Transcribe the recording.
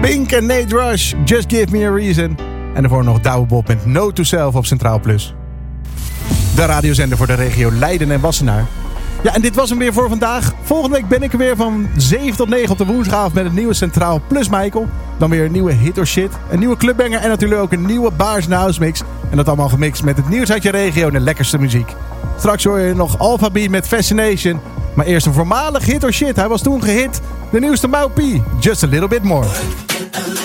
Pink en Nate Rush, Just Give Me A Reason. En daarvoor nog Douwe Bob met Note to Self op Centraal Plus. De radiozender voor de regio Leiden en Wassenaar. Ja, en dit was hem weer voor vandaag. Volgende week ben ik er weer van 7 tot 9 op de woensdagavond met het nieuwe Centraal Plus Michael. Dan weer een nieuwe hit or shit, een nieuwe clubbanger en natuurlijk ook een nieuwe Baars en House mix. En dat allemaal gemixt met het nieuws uit je regio en de lekkerste muziek. Straks hoor je nog Alpha Beat met Fascination. Maar eerst een voormalig hit or shit. Hij was toen gehit. De nieuwste Mau P, Just a Little Bit More.